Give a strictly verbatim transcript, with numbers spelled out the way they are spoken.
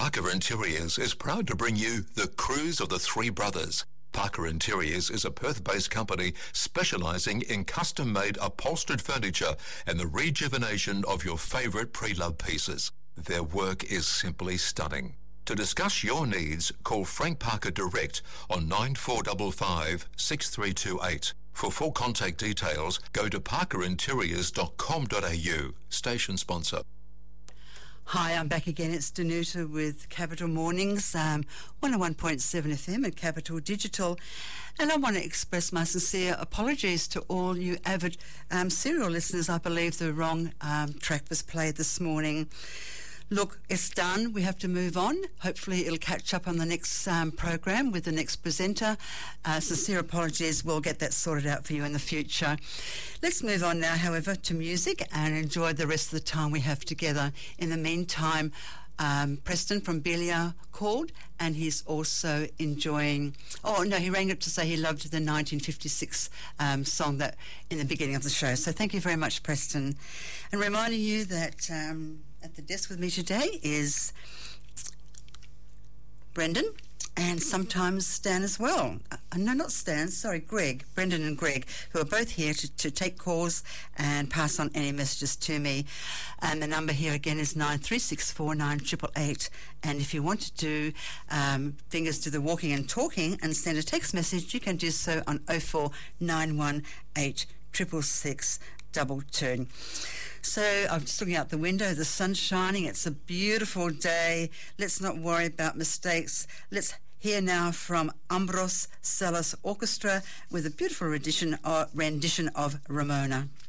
Parker Interiors is proud to bring you The Cruise of the Three Brothers. Parker Interiors is a Perth-based company specialising in custom-made upholstered furniture and the rejuvenation of your favourite pre-loved pieces. Their work is simply stunning. To discuss your needs, call Frank Parker direct on nine four five five, six three two eight. For full contact details, go to parker interiors dot com dot a u. Station sponsor. Hi, I'm back again. It's Danuta with Capital Mornings, um, one oh one point seven F M at Capital Digital. And I want to express my sincere apologies to all you avid um, serial listeners. I believe the wrong um, track was played this morning. Look, it's done. We have to move on. Hopefully it'll catch up on the next um, program with the next presenter. Uh, sincere apologies. We'll get that sorted out for you in the future. Let's move on now, however, to music and enjoy the rest of the time we have together. In the meantime, um, Preston from Belia called, and he's also enjoying... Oh, no, he rang up to say he loved the nineteen fifty-six um, song that in the beginning of the show. So thank you very much, Preston. And reminding you that... Um, At the desk with me today is Brendan and sometimes Stan as well. Uh, no, not Stan, sorry, Greg, Brendan and Greg, who are both here to, to take calls and pass on any messages to me. And the number here again is nine three six four nine eight eight eight. And if you want to do um, fingers to the walking and talking and send a text message, you can do so on oh four nine one eight six six six double two. So I'm just looking out the window, the sun's shining, it's a beautiful day. Let's not worry about mistakes. Let's hear now from Ambros Celis Orchestra with a beautiful rendition of, rendition of Ramona.